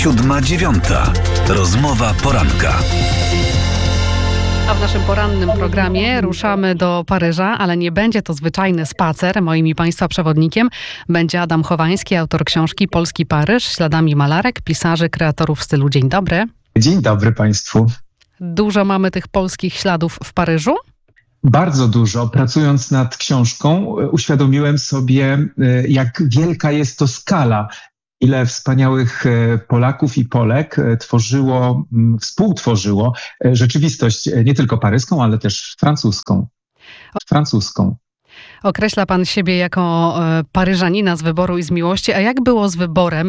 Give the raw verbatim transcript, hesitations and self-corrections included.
Siódma dziewiąta. Rozmowa poranka. A w naszym porannym programie ruszamy do Paryża, ale nie będzie to zwyczajny spacer. Moim i Państwa przewodnikiem będzie Adam Chowański, autor książki Polski Paryż, śladami malarek, pisarzy, kreatorów stylu. Dzień dobry. Dzień dobry Państwu. Dużo mamy tych polskich śladów w Paryżu? Bardzo dużo. Pracując nad książką, uświadomiłem sobie, jak wielka jest to skala. Ile wspaniałych Polaków i Polek tworzyło, współtworzyło rzeczywistość nie tylko paryską, ale też francuską. francuską. Określa pan siebie jako Paryżanina z wyboru i z miłości. A jak było z wyborem